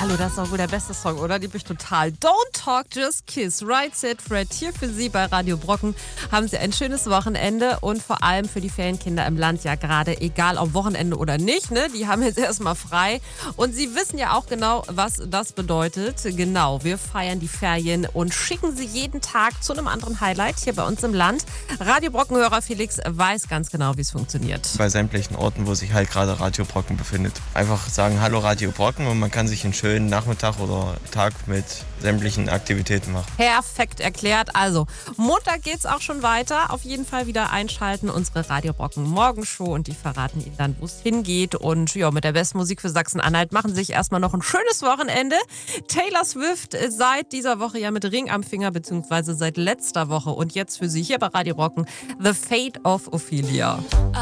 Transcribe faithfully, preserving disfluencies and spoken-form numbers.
hallo, das ist doch wohl der beste Song, oder? Liebe ich total. Don't Talk, Just Kiss. Right Said Fred hier für Sie bei Radio Brocken. Haben Sie ein schönes Wochenende und vor allem für die Ferienkinder im Land ja gerade, egal ob Wochenende oder nicht, ne? Die haben jetzt erstmal frei. Und Sie wissen ja auch genau, was das bedeutet. Genau, wir feiern die Ferien und schicken Sie jeden Tag zu einem anderen Highlight hier bei uns im Land. Radio Brocken-Hörer Felix weiß ganz genau, wie es funktioniert. Bei sämtlichen Orten, wo sich halt gerade Radio Brocken befindet. Einfach sagen, hallo Radio Brocken, und man kann sich einen schönen Nachmittag oder Tag mit sämtlichen Aktivitäten machen. Perfekt erklärt. Also, Montag geht's auch schon weiter. Auf jeden Fall wieder einschalten, unsere Radio Brocken Morgenshow, und die verraten Ihnen dann, wo es hingeht. Und ja, mit der besten Musik für Sachsen-Anhalt machen Sie sich erstmal noch ein schönes Wochenende. Taylor Swift seit dieser Woche ja mit Ring am Finger, beziehungsweise seit letzter Woche. Und jetzt für Sie hier bei Radio Brocken The Fate of Ophelia.